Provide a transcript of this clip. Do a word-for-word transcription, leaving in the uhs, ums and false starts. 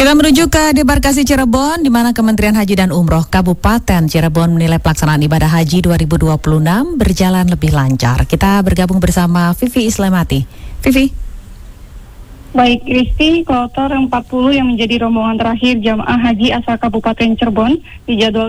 Kita menuju ke debarkasi Cirebon, di mana Kementerian Haji dan Umroh Kabupaten Cirebon menilai pelaksanaan ibadah haji dua ribu dua puluh enam berjalan lebih lancar. Kita bergabung bersama Vivi Islamati. Vivi. Baik, Kristi, kloter empat puluh yang menjadi rombongan terakhir jamaah haji asal Kabupaten Cirebon dijadwalkan